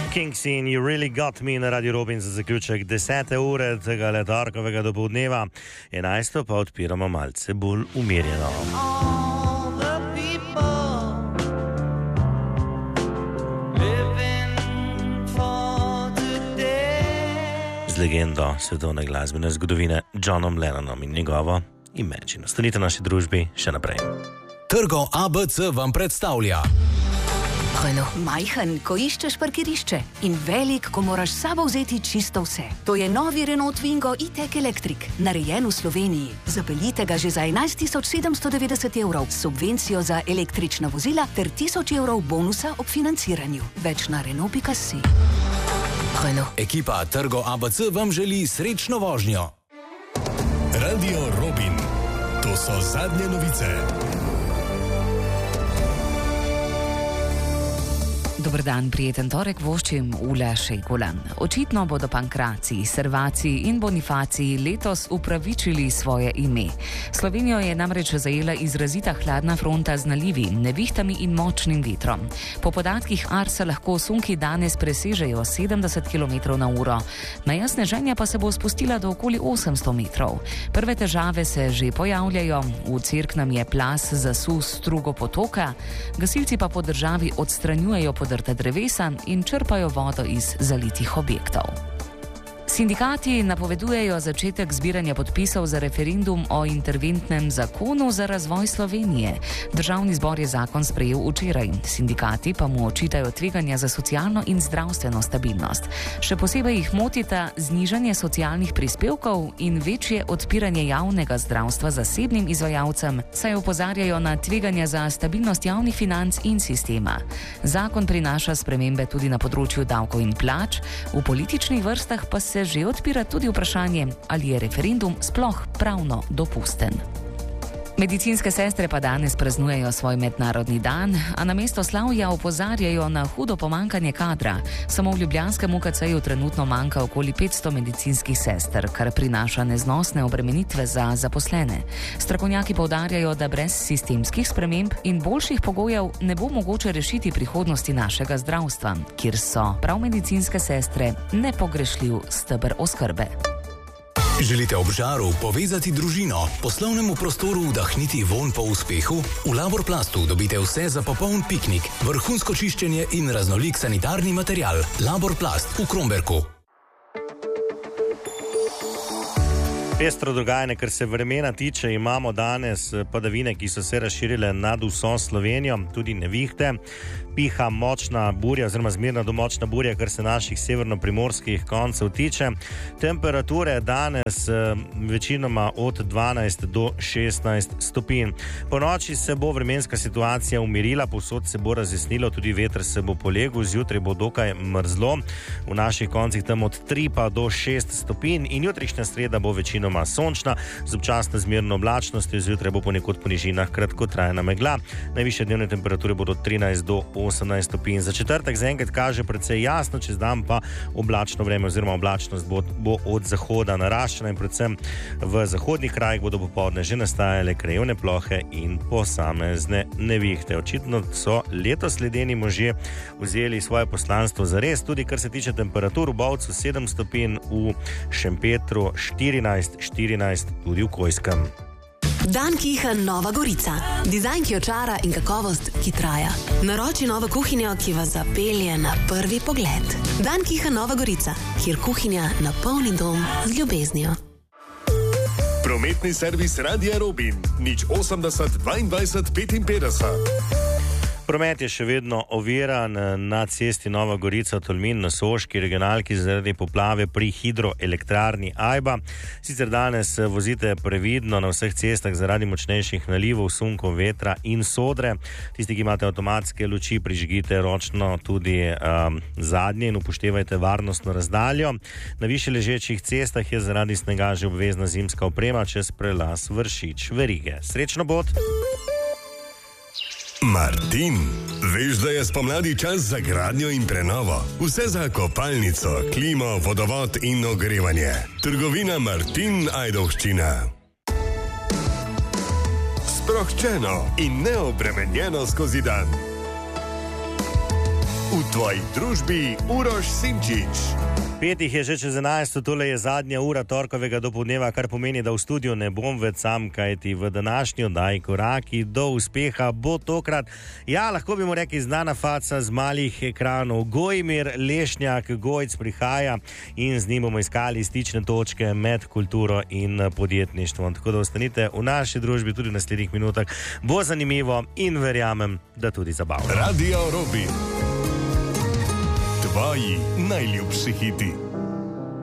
Kings in You Really Got Me na Radio Robin za zaključek 10. ure tega letarkovega dopoldneva. 11. pa odpiramo malce bolj umirjeno. Z legendo svetovne glasbene zgodovine Johnom Lennonom in njegovo Imagine. Ostanite v naši družbi še naprej. Trgo ABC vam predstavlja. Majhen, ko iščeš parkirišče, in velik, ko moraš s sabo vzeti čisto vse. To je novi Renault Twingo E-Tech Electric, narejen v Sloveniji. Zapeljite ga že za 11.790 evrov, subvencijo za električna vozila ter 1000 evrov bonusa ob financiranju. Več na Renault.si. Ekipa Trgo ABC vam želi srečno vožnjo. Radio Robin. To so zadnje novice. Dober dan, prijeten torek voščim Ula Šejkula. Očitno bodo pankraciji, servaciji in bonifaciji letos upravičili svoje ime. Slovenijo je namreč zajela izrazita hladna fronta z nalivi, nevihtami in močnim vetrom. Po podatkih Arsa lahko sunki danes presežejo 70 km/h. Meja sneženja pa se bo spustila do okoli 800 metrov. Prve težave se že pojavljajo. V Cerknem je plaz zasul strugo potoka, gasilci pa po državi odstranjujejo podrta drevesa in črpajo vodo iz zalitih objektov. Sindikati napovedujejo začetek zbiranja podpisov za referendum o interventnem zakonu za razvoj Slovenije. Državni zbor je zakon sprejel včeraj. Sindikati pa mu očitajo tveganja za socialno in zdravstveno stabilnost. Še posebej jih motita znižanje socialnih prispevkov in večje odpiranje javnega zdravstva zasebnim izvajalcem, saj opozarjajo na tveganja za stabilnost javnih financ in sistema. Zakon prinaša spremembe tudi na področju davkov in plač, v političnih vrstah pa se že odpira tudi vprašanje, ali je referendum sploh pravno dopusten. Medicinske sestre pa danes praznujejo svoj mednarodni dan, a namesto slavja opozarjajo na hudo pomankanje kadra. Samo v ljubljanskem UKC-ju trenutno manjka okoli 500 medicinskih sester, kar prinaša neznosne obremenitve za zaposlene. Strokovnjaki poudarjajo, da brez sistemskih sprememb in boljših pogojev ne bo mogoče rešiti prihodnosti našega zdravstva, kjer so prav medicinske sestre nepogrešljiv steber oskrbe. Želite ob žaru povezati družino, poslovnemu prostoru vdahniti vonj po uspehu? V Laborplastu dobite vse za popoln piknik, vrhunsko čiščenje in raznolik sanitarni material. Laborplast v Kromberku. Pestro dogajanje, kar se vremena tiče, imamo danes padavine, ki so se razširile nad vso Slovenijo, tudi nevihte. Piha močna burja oziroma zmerna do močna burja, kar se naših severno-primorskih koncev tiče. Temperature danes večinoma od 12 do 16 stopinj. Po noči se bo vremenska situacija umirila, povsod se bo razjasnilo, tudi veter se bo polegel, zjutraj bo dokaj mrzlo, v naših koncih tam od 3 pa do 6 stopinj in jutrišnja sreda bo večinoma sončna, z občasno zmerno oblačnostjo, zjutraj bo ponekod po nižinah kratkotrajna megla. Najvišje dnevne temperature bodo 13 do 18 stopinj. Za četrtek zaenkrat kaže precej jasno, čez dan pa oblačno vreme oziroma oblačnost bo od zahoda naraščena in predvsem v zahodnih krajih bodo popoldne že nastajale krajevne plohe in posamezne nevihte. Očitno so letos ledeni možje vzeli svoje poslanstvo zares, tudi kar se tiče temperatur, v Bovcu 7 stopinj, v Šempetru 14, tudi v Kojskem. Dan Kiha Nova Gorica. Dizajn, ki očara in kakovost, ki traja. Naroči novo kuhinjo, ki vas zapelje na prvi pogled. Dan Kiha Nova Gorica, kjer kuhinja napolni dom z ljubeznijo. Prometni servis Radia Robin. 080 22 55. Promet je še vedno oviran na cesti Nova Gorica-Tolmin na Soški regionalki zaradi poplave pri hidroelektrarni Ajba. Sicer danes vozite previdno na vseh cestah zaradi močnejših nalivov, sunkov, vetra in sodre. Tisti, ki imate avtomatske luči, prižgite ročno tudi zadnje in upoštevajte varnostno razdaljo. Na više ležečih cestah je zaradi snega že obvezna zimska oprema čez prelaz Vršič-Verige. Srečno pot! Martin, veš, da je spomladi čas za gradnjo in prenovo. Vse za kopalnico, klimo, vodovod in ogrevanje. Trgovina Martin Ajdovščina. Sproščeno in neobremenjeno skozi dan. V tvoji družbi Uroš Simčič. 5 je že čez 11, tole je zadnja ura torkovega dopoldneva, kar pomeni, da v studiu ne bom več sam, kajti v današnji oddaji Koraki do uspeha bo tokrat, lahko bi mu rekli znana faca z malih ekranov. Gojmir Lešnjak, Gojc prihaja in z njim bomo iskali stične točke med kulturo in podjetništvom. Tako da ostanite v naši družbi tudi v naslednjih minutah. Bo zanimivo in verjamem, da tudi zabavno. Radio Robi. Tvoji najljubši hiti.